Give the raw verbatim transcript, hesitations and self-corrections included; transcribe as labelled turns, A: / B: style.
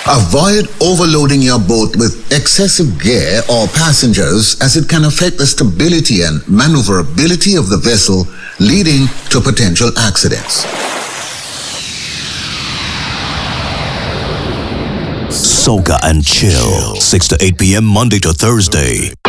A: Avoid overloading your boat with excessive gear or passengers as it can affect the stability and maneuverability of the vessel, leading to potential accidents.
B: Soca and Chill, six to eight p.m. Monday to Thursday.